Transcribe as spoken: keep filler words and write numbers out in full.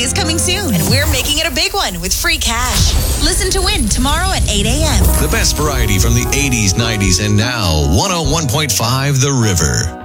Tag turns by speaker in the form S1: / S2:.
S1: is coming soon, and we're making it a big one with free cash. Listen to Win tomorrow at eight a.m.
S2: The best variety from the eighties, nineties, and now one oh one point five The River.